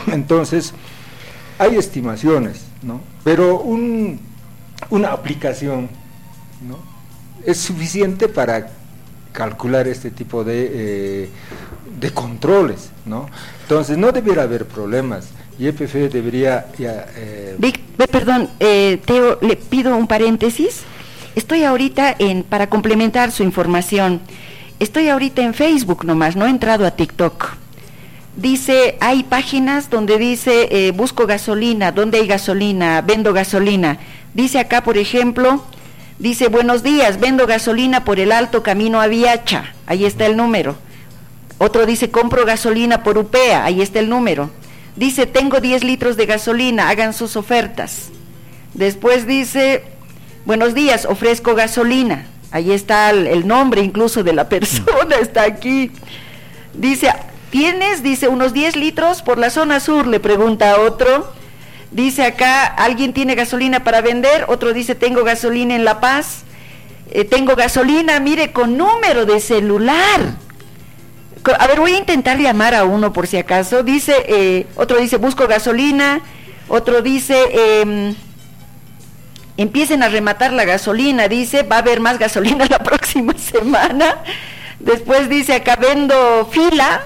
Entonces, hay estimaciones, ¿no? Pero una aplicación, ¿no?, es suficiente para calcular este tipo de controles, ¿no? Entonces, no debiera haber problemas. YPF debería perdón, Teo, le pido un paréntesis. Estoy ahorita para complementar su información, estoy ahorita en Facebook nomás, no he entrado a TikTok. Dice, hay páginas donde dice, busco gasolina, ¿dónde hay gasolina? Vendo gasolina. Dice acá, por ejemplo, dice, buenos días, vendo gasolina por el Alto Camino a Viacha, ahí está el número. Otro dice, compro gasolina por UPEA, ahí está el número. Dice, tengo 10 litros de gasolina, hagan sus ofertas. Después dice, buenos días, ofrezco gasolina. Ahí está el nombre incluso de la persona, está aquí. Dice, ¿tienes? Dice, unos 10 litros por la zona sur, le pregunta a otro. Dice acá, ¿alguien tiene gasolina para vender? Otro dice, tengo gasolina en La Paz. Tengo gasolina, mire, con número de celular. A ver, voy a intentar llamar a uno por si acaso. Dice, otro dice, busco gasolina. Otro dice, empiecen a rematar la gasolina. Dice, va a haber más gasolina la próxima semana. Después dice acá, venda fila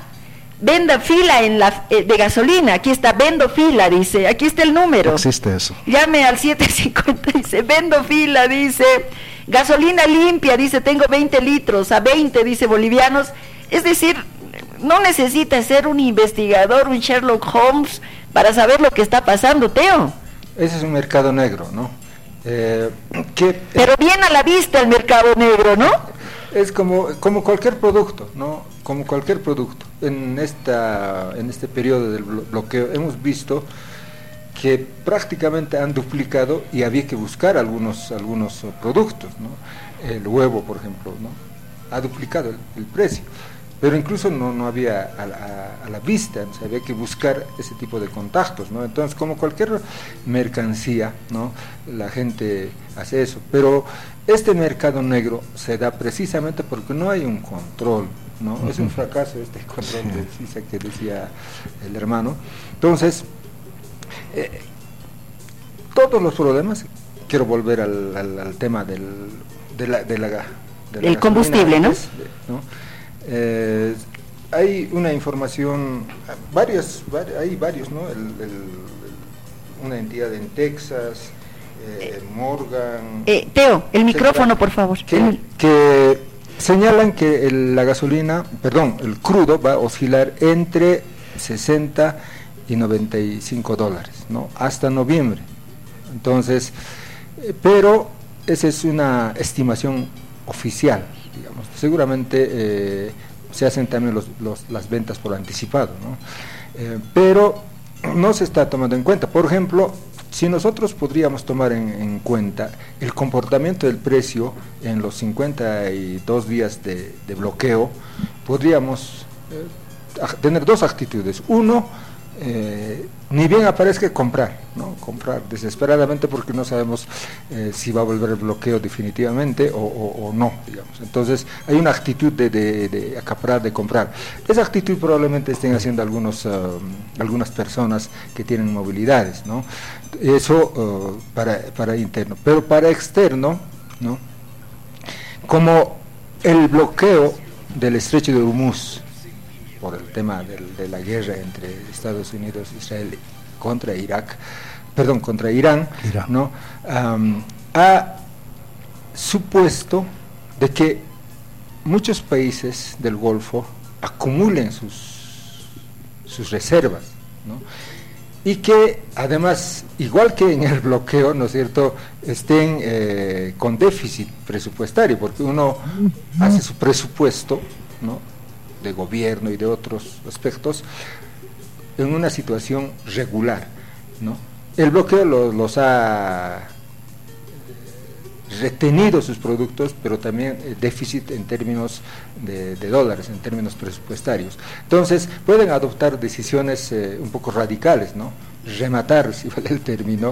de gasolina. Aquí está, vendo fila, dice, aquí está el número. Existe eso. Llame al 750, dice, vendo fila, dice, gasolina limpia, dice, tengo 20 litros, a 20, dice, bolivianos. Es decir, no necesita ser un investigador, un Sherlock Holmes, para saber lo que está pasando, Teo. Ese es un mercado negro, ¿no? Pero bien a la vista el mercado negro, ¿no? Es como cualquier producto, ¿no? Como cualquier producto. En este periodo del bloqueo hemos visto que prácticamente han duplicado y había que buscar algunos productos, ¿no? El huevo, por ejemplo, ¿no?, ha duplicado el precio, pero incluso no había a la vista, ¿no? Había que buscar ese tipo de contactos, ¿no? Entonces, como cualquier mercancía, ¿no?, la gente hace eso, pero este mercado negro se da precisamente porque no hay un control, ¿no? Es un fracaso este control de CISA que decía el hermano. Entonces, todos los problemas, quiero volver al tema del combustible, ¿no? Hay una información, hay varios, ¿no? Una entidad en Texas, Morgan. Teo, el micrófono, por favor. Que señalan que el crudo va a oscilar entre 60 y 95 dólares, ¿no?, hasta noviembre. Entonces, pero esa es una estimación oficial, digamos. Seguramente se hacen también las ventas por anticipado, ¿no? Pero no se está tomando en cuenta. Por ejemplo, si nosotros podríamos tomar en cuenta el comportamiento del precio en los 52 días de bloqueo, podríamos tener dos actitudes. Uno, ni bien aparezca, comprar, ¿no? Comprar desesperadamente porque no sabemos si va a volver el bloqueo definitivamente o no, digamos. Entonces hay una actitud de acaparar, de comprar. Esa actitud probablemente estén haciendo algunas personas que tienen movilidades, ¿no? Eso para interno, pero para externo, ¿no?, como el bloqueo del estrecho de Hormuz por el tema de la guerra entre Estados Unidos e Israel contra Irán, ¿no?, ha supuesto de que muchos países del Golfo acumulen sus reservas, ¿no?, y que además, igual que en el bloqueo, ¿no es cierto?, estén con déficit presupuestario, porque uno hace su presupuesto, ¿no?, de gobierno y de otros aspectos en una situación regular, ¿no? El bloqueo los ha retenido sus productos, pero también déficit en términos de dólares, en términos presupuestarios. Entonces pueden adoptar decisiones un poco radicales, ¿no?, rematar, si vale el término,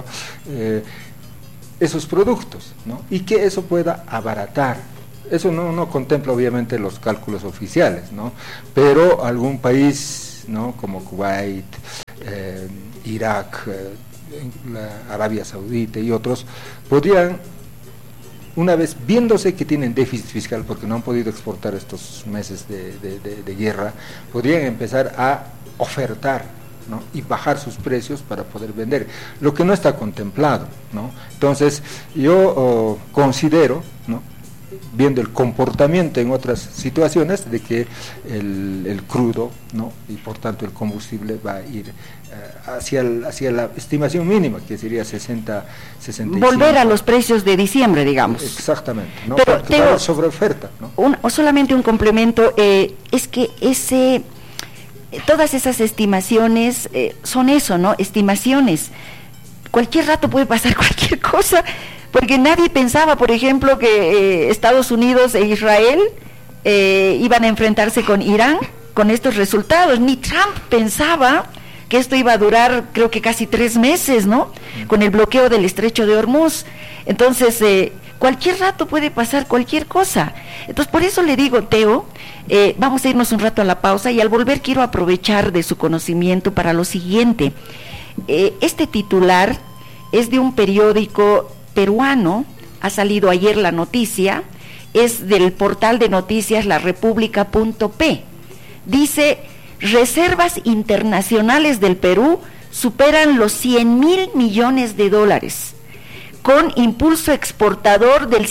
esos productos, ¿no?, y que eso pueda abaratar. Eso no contempla obviamente los cálculos oficiales, ¿no?, pero algún país, ¿no?, como Kuwait, Irak, la Arabia Saudita y otros, podrían, una vez viéndose que tienen déficit fiscal porque no han podido exportar estos meses de guerra, podrían empezar a ofertar, ¿no?, y bajar sus precios para poder vender, lo que no está contemplado, ¿no? Entonces yo considero, ¿no?, viendo el comportamiento en otras situaciones, de que el crudo, ¿no?, y por tanto el combustible va a ir hacia la estimación mínima, que sería 65. Volver a los precios de diciembre, digamos. Exactamente, ¿no? Pero porque va a haber sobreoferta, ¿no? O solamente un complemento, es que todas esas estimaciones son eso, ¿no? Estimaciones. Cualquier rato puede pasar cualquier cosa, porque nadie pensaba, por ejemplo, que Estados Unidos e Israel iban a enfrentarse con Irán con estos resultados. Ni Trump pensaba que esto iba a durar, creo que casi 3 meses, ¿no?, con el bloqueo del estrecho de Hormuz. Entonces, cualquier rato puede pasar cualquier cosa. Entonces, por eso le digo, Teo, vamos a irnos un rato a la pausa, y al volver quiero aprovechar de su conocimiento para lo siguiente. Este titular es de un periódico peruano, ha salido ayer la noticia, es del portal de noticias larepublica.p. Dice: reservas internacionales del Perú superan los 100,000 millones de dólares, con impulso exportador del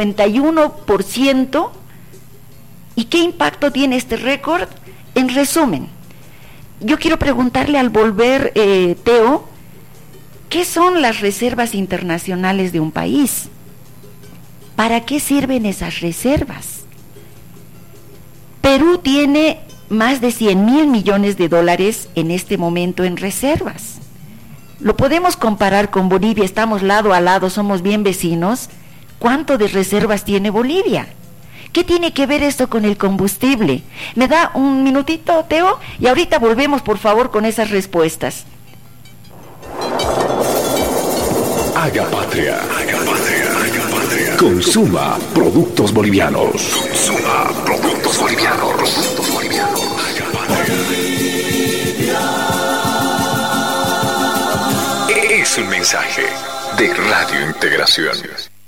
51%. ¿Y qué impacto tiene este récord? En resumen, yo quiero preguntarle al volver, Teo, ¿qué son las reservas internacionales de un país? ¿Para qué sirven esas reservas? Perú tiene más de 100,000 millones de dólares en este momento en reservas. Lo podemos comparar con Bolivia, estamos lado a lado, somos bien vecinos. ¿Cuánto de reservas tiene Bolivia? ¿Qué tiene que ver esto con el combustible? ¿Me da un minutito, Teo? Y ahorita volvemos, por favor, con esas respuestas. Haga patria, haga patria, haga patria. Consuma productos bolivianos. Consuma productos bolivianos. Productos bolivianos. Haga patria. Es un mensaje de Radio Integración.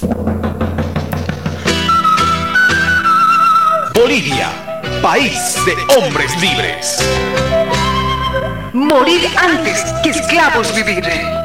Bolivia, país de hombres libres. Morir antes que esclavos vivir.